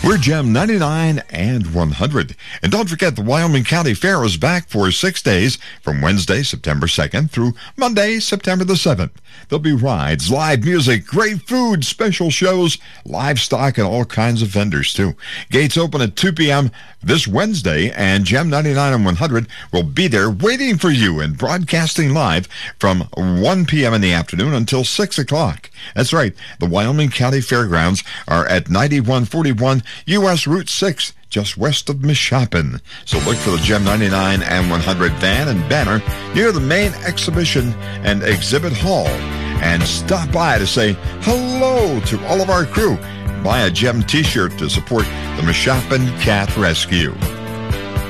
We're Gem 99 and 100. And don't forget, the Wyoming County Fair is back for 6 days from Wednesday, September 2nd through Monday, September the 7th. There'll be rides, live music, great food, special shows, livestock, and all kinds of vendors, too. Gates open at 2 p.m. this Wednesday, and Gem 99 and 100 will be there waiting for you and broadcasting live from 1 p.m. in the afternoon until 6 o'clock. That's right. The Wyoming County Fairgrounds are at 9141 U.S. Route 6, just west of Mishapin. So look for the Gem 99 and 100 van and banner near the main exhibition and exhibit hall. And stop by to say hello to all of our crew. Buy a Gem t-shirt to support the Mishapin Cat Rescue.